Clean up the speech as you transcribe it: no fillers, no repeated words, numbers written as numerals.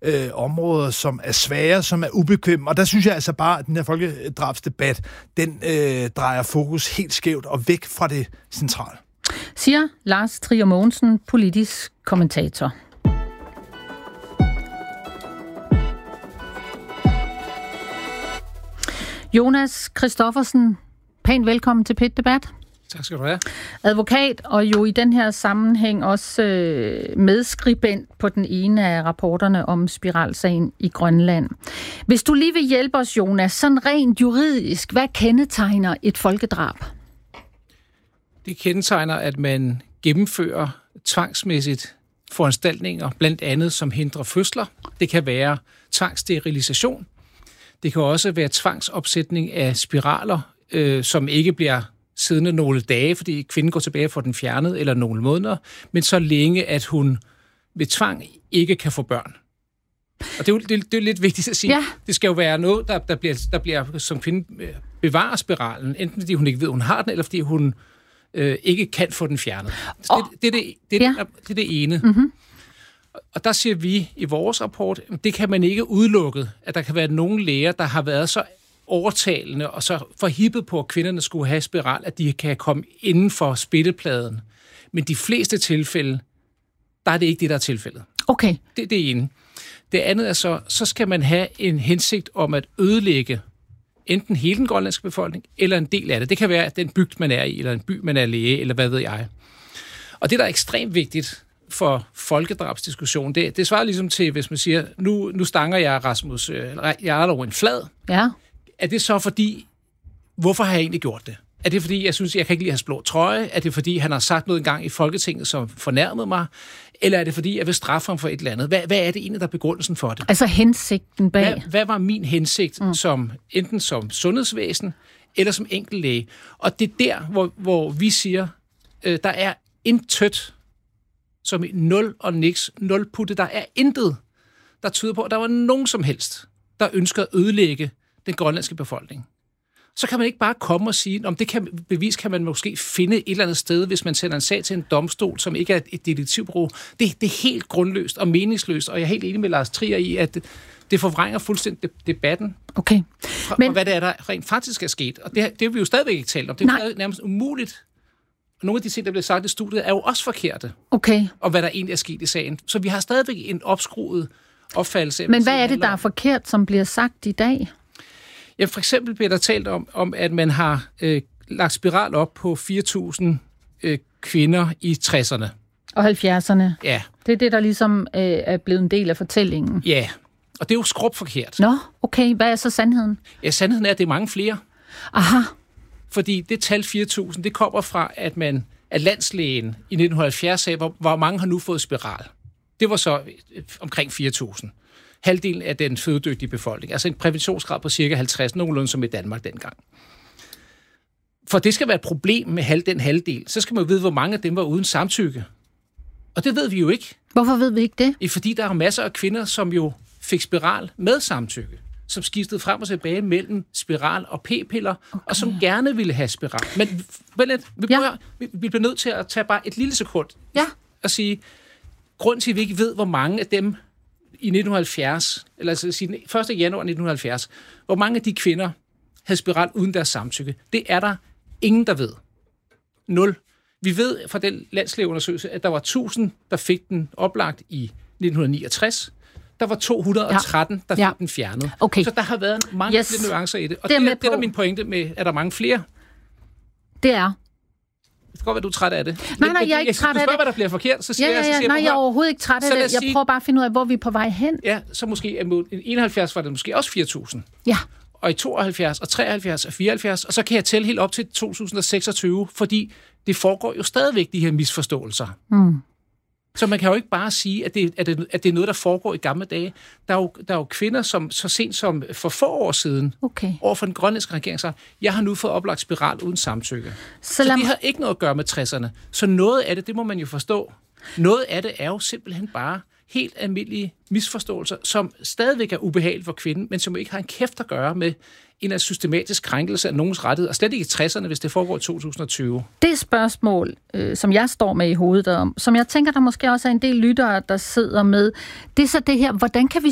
områder, som er svære, som er ubekvemme. Og der synes jeg altså bare, at den her folkedrabsdebat, den drejer fokus helt skævt og væk fra det centrale. Siger Lars Trier Mogensen, politisk kommentator. Jonas Christoffersen, pænt velkommen til Pit Debat. Tak skal du have. Advokat, og jo i den her sammenhæng også medskribent på den ene af rapporterne om spiralsagen i Grønland. Hvis du lige vil hjælpe os, Jonas, sådan rent juridisk, hvad kendetegner et folkedrab? Det kendetegner, at man gennemfører tvangsmæssigt foranstaltninger, blandt andet som hindrer fødsler. Det kan være tvangssterilisation. Det kan også være tvangsopsætning af spiraler, som ikke bliver siddende nogle dage, fordi kvinden går tilbage for den fjernet, eller nogle måneder, men så længe, at hun ved tvang ikke kan få børn. Og det er lidt vigtigt at sige. Ja. Det skal jo være noget, der bliver som kvinde bevarer spiralen, enten fordi hun ikke ved, hun har den, eller fordi hun ikke kan få den fjernet. Det er det ene. Mm-hmm. Og der siger vi i vores rapport, det kan man ikke udelukke, at der kan være nogle læger, der har været så overtalende og så forhippet på, at kvinderne skulle have spiral, at de kan komme inden for spættepladen. Men de fleste tilfælde, der er det ikke det, der er tilfældet. Okay. Det er det ene. Det andet er så skal man have en hensigt om at ødelægge enten hele den grønlandske befolkning, eller en del af det. Det kan være den bygd, man er i, eller en by, man er læge, eller hvad ved jeg. Og det, der er ekstremt vigtigt for folkedrabsdiskussion, det svarer ligesom til, hvis man siger, nu stanger jeg Rasmus, jeg er over en flad. Ja. Er det så fordi, hvorfor har jeg egentlig gjort det? Er det fordi, jeg synes, jeg kan ikke lide hans blå trøje? Er det fordi, han har sagt noget engang i Folketinget, som fornærmede mig? Eller er det fordi, jeg vil straffe ham for et eller andet? Hvad er det egentlig, der er begrundelsen for det? Altså hensigten bag? Hvad var min hensigt, enten som sundhedsvæsen, eller som enkeltlæge? Og det er der, hvor vi siger, der er intet, som nul og niks, nul putte. Der er intet, der tyder på, at der var nogen som helst, der ønsker at ødelægge den grønlandske befolkning. Så kan man ikke bare komme og sige, om det bevis kan man måske finde et eller andet sted, hvis man sender en sag til en domstol, som ikke er et detektivbureau. Det er helt grundløst og meningsløst, og jeg er helt enig med Lars Trier i, at det forvrænger fuldstændig debatten. Okay. Men hvad det er, der rent faktisk er sket. Og det har vi jo stadigvæk ikke talt om. Det er nærmest umuligt. Og nogle af de ting, der bliver sagt i studiet, er jo også forkerte. Okay. Og hvad der egentlig er sket i sagen. Så vi har stadigvæk en opskruet opfattelse. Men hvad er det, der er forkert, som bliver sagt i dag? Ja, for eksempel bliver der talt om at man har lagt spiral op på 4.000 kvinder i 60'erne. Og 70'erne. Ja. Det er det, der ligesom er blevet en del af fortællingen. Ja, og det er jo skrupforkert. Nå, okay. Hvad er så sandheden? Ja, sandheden er, at det er mange flere. Aha. Fordi det tal 4.000, det kommer fra, at landslægen i 1970 sagde, hvor mange har nu fået spiral. Det var så omkring 4.000. Halvdelen af den fødedygtige befolkning. Altså en præventionsgrad på cirka 50, nogenlunde som i Danmark dengang. For det skal være et problem med den halvdel, så skal man jo vide, hvor mange af dem var uden samtykke. Og det ved vi jo ikke. Hvorfor ved vi ikke det? Fordi der er masser af kvinder, som jo fik spiral med samtykke, som skiftede frem og tilbage mellem spiral og p-piller, okay, og som gerne ville have spiral. Men vi bliver nødt til at tage bare et lille sekund og sige, grund til, at vi ikke ved, hvor mange af dem i 1970, eller altså sige 1. januar 1970, hvor mange af de kvinder havde spiral uden deres samtykke. Det er der ingen, der ved. 0. Vi ved fra den landslægeundersøgelse, at der var 1.000, der fik den oplagt i 1969. Der var 213, der fik den fjernet. Okay. Så der har været mange nuancer i det. Og det er der min pointe med, at der er mange flere. Det er. Det kan godt være, du er træt af det. Nej, jeg er ikke træt af det. Du spørger, hvad der bliver forkert, så siger jeg... Nej, jeg er overhovedet ikke træt af det. Jeg prøver bare at finde ud af, hvor vi er på vej hen. Ja, så måske i 71 var det måske også 4.000. Ja. Og i 72, og 73, og 74, og så kan jeg tælle helt op til 2026, fordi det foregår jo stadigvæk, de her misforståelser. Mm. Så man kan jo ikke bare sige, at det er noget, der foregår i gamle dage. Der er jo kvinder, som så sent som for få år siden, over for den grønlandske regering, sagde, jeg har nu fået oplagt spiral uden samtykke. Så det har ikke noget at gøre med 60'erne. Så noget af det må man jo forstå. Noget af det er jo simpelthen bare helt almindelige misforståelser, som stadigvæk er ubehagelige for kvinden, men som ikke har en kæft at gøre med en systematisk krænkelse af nogens rettighed, og slet ikke i 60'erne, hvis det foregår i 2020. Det spørgsmål, som jeg står med i hovedet om, som jeg tænker, der måske også er en del lyttere, der sidder med, det er så det her, hvordan kan vi